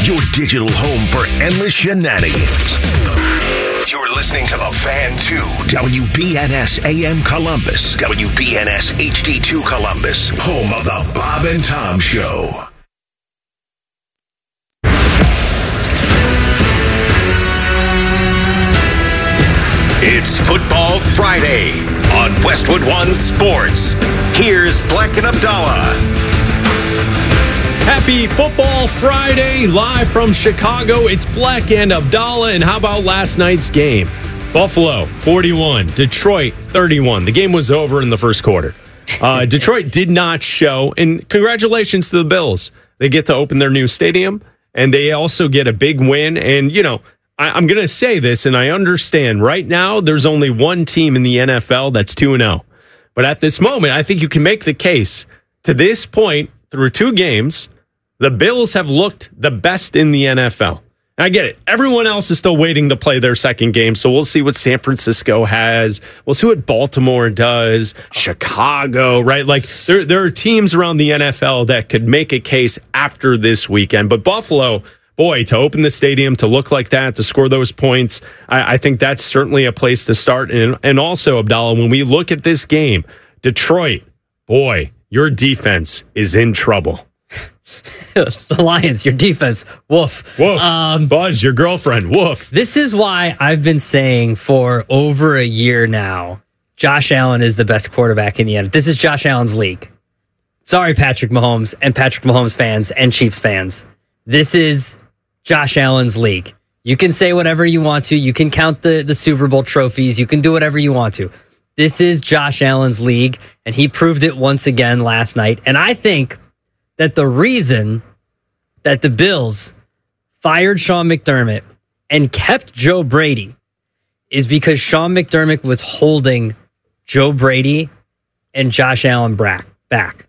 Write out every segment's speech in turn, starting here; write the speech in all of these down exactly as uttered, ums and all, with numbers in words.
your digital home for endless shenanigans. You're listening to The Fan two, W B N S A M Columbus, W B N S H D two Columbus, home of The Bob and Tom Show. It's Football Friday on Westwood One Sports. Here's Black and Abdallah. Happy Football Friday, live from Chicago. It's Black and Abdallah. And how about last night's game? Buffalo, forty-one. Detroit, thirty-one. The game was over in the first quarter. Uh, Detroit did not show. And congratulations to the Bills. They get to open their new stadium, and they also get a big win. And, you know, I, I'm going to say this, and I understand. Right now, there's only one team in the N F L that's two and oh. But at this moment, I think you can make the case. To this point, through two games, the Bills have looked the best in the N F L. I get it. Everyone else is still waiting to play their second game, so we'll see what San Francisco has. We'll see what Baltimore does, Chicago, right? Like, there, there are teams around the N F L that could make a case after this weekend. But Buffalo, boy, to open the stadium, to look like that, to score those points, I, I think that's certainly a place to start. And, and also, Abdallah, when we look at this game, Detroit, boy, your defense is in trouble. The Lions, your defense, woof. Woof. Um, Buzz, your girlfriend, woof. This is why I've been saying for over a year now, Josh Allen is the best quarterback in the N F L. This is Josh Allen's league. Sorry, Patrick Mahomes and Patrick Mahomes fans and Chiefs fans. This is Josh Allen's league. You can say whatever you want to. You can count the, the Super Bowl trophies. You can do whatever you want to. This is Josh Allen's league, and he proved it once again last night. And I think that the reason that the Bills fired Sean McDermott and kept Joe Brady is because Sean McDermott was holding Joe Brady and Josh Allen back.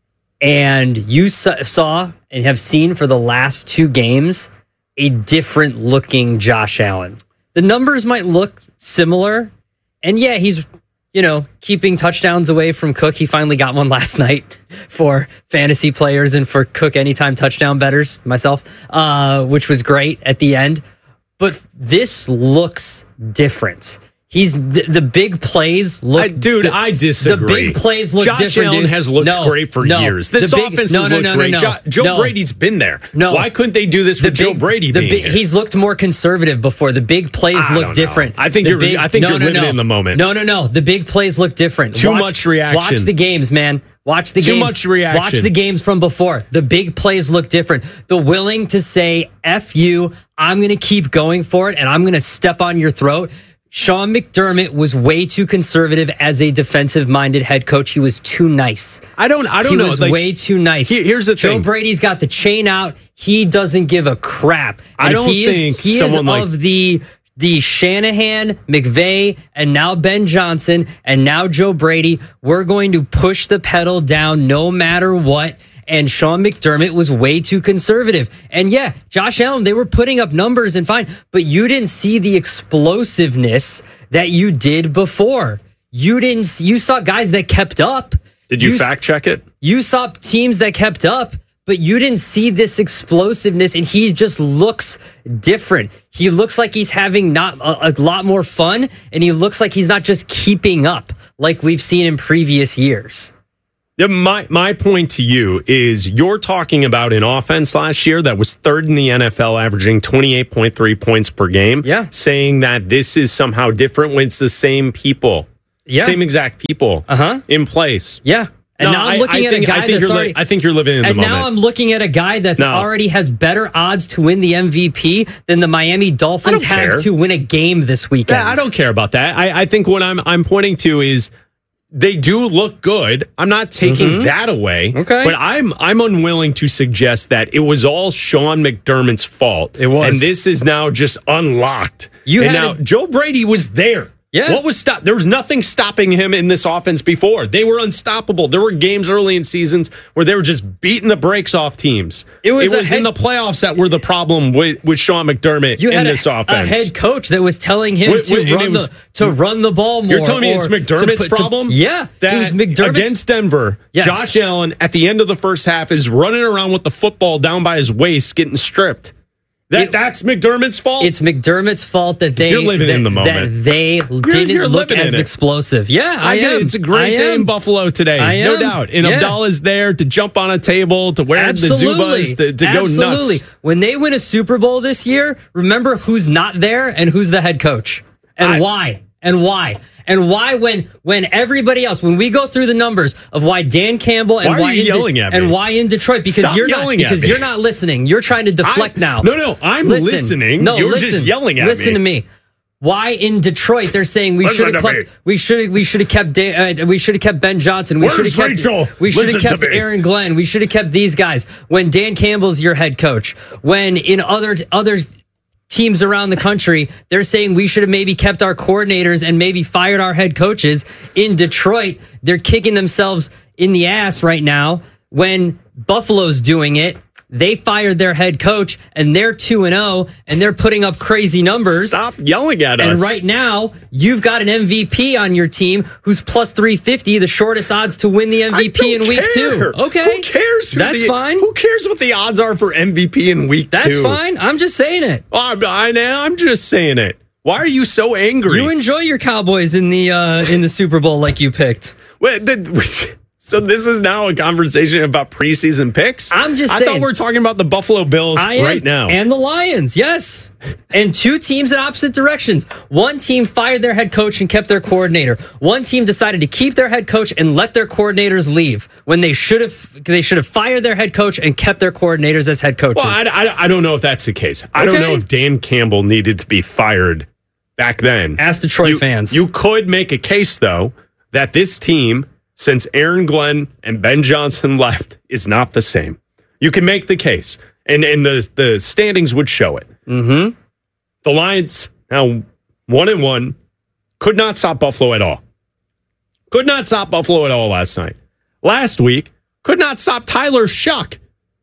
And you saw and have seen for the last two games a different looking Josh Allen. The numbers might look similar. And yeah, he's, you know, keeping touchdowns away from Cook. He finally got one last night for fantasy players and for Cook anytime touchdown bettors, myself, uh, which was great at the end. But this looks different. He's the, the big plays look. I, dude, the, I disagree. The big plays look Josh different. Josh Allen dude. has looked no, great for no, years. This big, offense no, has no, looked no, great. No, no. Jo- Joe no. Brady's been there. No. Why couldn't they do this the with big, Joe Brady the being big, here? He's looked more conservative before. The big plays I look different. I think the you're. Big, I think no, you're no, living no. in the moment. No, no, no. The big plays look different. Too watch, much reaction. Watch the games, man. Watch the Too games. much reaction. Watch the games from before. The big plays look different. The willing to say F you, I'm going to keep going for it, and I'm going to step on your throat. Sean McDermott was way too conservative as a defensive-minded head coach. He was too nice. I don't. I don't he know. He was like, way too nice. Here, here's the Joe thing. Joe Brady's got the chain out. He doesn't give a crap. And I don't he think is, he someone is like of the the Shanahan, McVay, and now Ben Johnson, and now Joe Brady. We're going to push the pedal down no matter what. And Sean McDermott was way too conservative. And yeah, Josh Allen, they were putting up numbers and fine, but you didn't see the explosiveness that you did before. You didn't. You saw guys that kept up. Did you, you fact check it? You saw teams that kept up, but you didn't see this explosiveness, and he just looks different. He looks like he's having not a, a lot more fun, and he looks like he's not just keeping up like we've seen in previous years. Yeah, my my point to you is you're talking about an offense last year that was third in the N F L, averaging twenty-eight point three points per game. Yeah. Saying that this is somehow different when it's the same people. Yeah. Same exact people uh-huh. in place. Yeah. And no, now I'm I, looking I at think, a guy I think that's you're already... Li- I think you're living in the and moment. And now I'm looking at a guy that's no. already has better odds to win the M V P than the Miami Dolphins have care. to win a game this weekend. Yeah, I don't care about that. I, I think what I'm I'm pointing to is they do look good. I'm not taking mm-hmm. that away. Okay. But I'm I'm unwilling to suggest that it was all Sean McDermott's fault. It was. And this is now just unlocked. You and had now a- Joe Brady was there. Yeah. What was stop? There was nothing stopping him in this offense before. They were unstoppable. There were games early in seasons where they were just beating the brakes off teams. It was, it was head, in the playoffs that were the problem with, with Sean McDermott you in had this a, offense. A head coach that was telling him wait, to wait, run was, the to run the ball more. You're telling me it's McDermott's to, problem? To, yeah, that it was McDermott's against Denver. Yes. Josh Allen at the end of the first half is running around with the football down by his waist, getting stripped. That, It- that's McDermott's fault? It's McDermott's fault that they You're living that, in the moment. that they didn't you're look living as in it. explosive. Yeah, I, I get am. it. It's a great I day am. in Buffalo today. I No am. doubt. And Yeah. Abdallah's there to jump on a table, to wear Absolutely. the Zubas, to, to go Absolutely. nuts. When they win a Super Bowl this year, remember who's not there and who's the head coach and I- why and why. And why, when when everybody else, when we go through the numbers of why Dan Campbell and Why are why you in De- yelling at me? and why in Detroit, because Stop you're not yelling at because me. you're not listening. You're trying to deflect I- now. No, no, I'm Listen. listening. No, You're listen. just yelling at listen me. to me. Why in Detroit they're saying we Listen should have to kept me. we should we should have kept Dan, uh, we should have kept Ben Johnson. We Where's should have kept Rachel? we should have Listen to kept me. Aaron Glenn. We should have kept these guys. When Dan Campbell's your head coach, when in other other teams around the country, they're saying we should have maybe kept our coordinators and maybe fired our head coaches. In Detroit, they're kicking themselves in the ass right now when Buffalo's doing it. They fired their head coach and they're two and oh and they're putting up crazy numbers. Stop yelling at us. And right now, you've got an M V P on your team who's plus three fifty, the shortest odds to win the M V P I in don't week care. two. Okay. Who cares? Who That's the- fine. Who cares what the odds are for M V P in week That's two? fine. I'm just saying it. Oh, I'm, I, I'm just saying it. Why are you so angry? You enjoy your Cowboys in the uh, in the Super Bowl like you picked. Wait, the, so this is now a conversation about preseason picks? I'm just I saying. thought we were talking about the Buffalo Bills I am, right now. and the Lions, yes, and two teams in opposite directions. One team fired their head coach and kept their coordinator. One team decided to keep their head coach and let their coordinators leave when they should have. They should have fired their head coach and kept their coordinators as head coaches. well, I, I, I don't know if that's the case. I don't Okay. know if Dan Campbell needed to be fired back then. Ask Detroit you, fans. You could make a case, though, that this team, since Aaron Glenn and Ben Johnson left, is not the same. You can make the case, and, and the, the standings would show it. Mm-hmm. The Lions, now one and one, could not stop Buffalo at all. Could not stop Buffalo at all last night. Last week, could not stop Tyler Shuck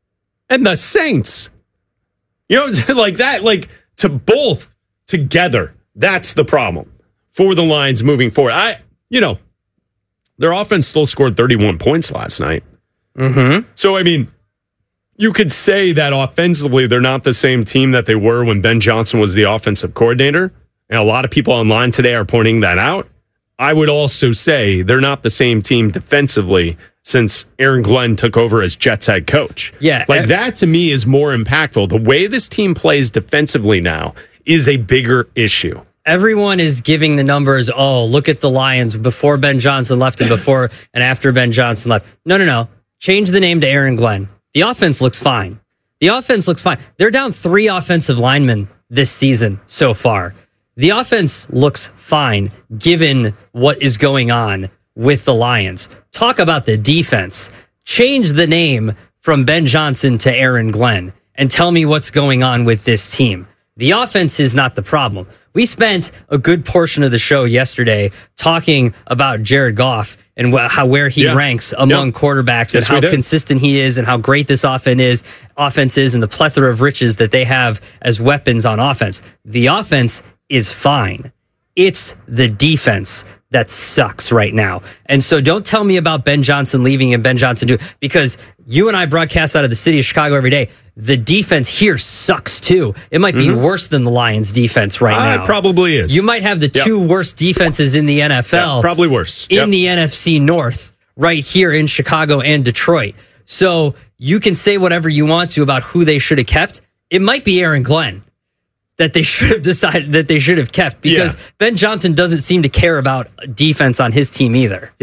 and the Saints. You know, like that, like to both together. That's the problem for the Lions moving forward. I, you know, their offense still scored thirty-one points last night. Mm-hmm. So, I mean, you could say that offensively, they're not the same team that they were when Ben Johnson was the offensive coordinator. And a lot of people online today are pointing that out. I would also say they're not the same team defensively since Aaron Glenn took over as Jets head coach. Yeah. Like that to me is more impactful. The way this team plays defensively now is a bigger issue. Everyone is giving the numbers. Oh, look at the Lions before Ben Johnson left and before and after Ben Johnson left. No, no, no. Change the name to Aaron Glenn. The offense looks fine. The offense looks fine. They're down three offensive linemen this season so far. The offense looks fine given what is going on with the Lions. Talk about the defense. Change the name from Ben Johnson to Aaron Glenn and tell me what's going on with this team. The offense is not the problem. We spent a good portion of the show yesterday talking about Jared Goff and wh- how where he Yeah. ranks among Yep. quarterbacks Yes, and we how did. consistent he is and how great this offense is, offense is and the plethora of riches that they have as weapons on offense. The offense is fine. It's the defense that sucks right now. And so don't tell me about Ben Johnson leaving and Ben Johnson doing, because you and I broadcast out of the city of Chicago every day. The defense here sucks too. It might be worse than the Lions defense right Uh, now. it probably is. You might have the Yep. two worst defenses in the N F L. Yeah, probably worse. In Yep. the N F C North, right here in Chicago and Detroit. So you can say whatever you want to about who they should have kept. It might be Aaron Glenn that they should have decided that they should have kept because Yeah. Ben Johnson doesn't seem to care about defense on his team either.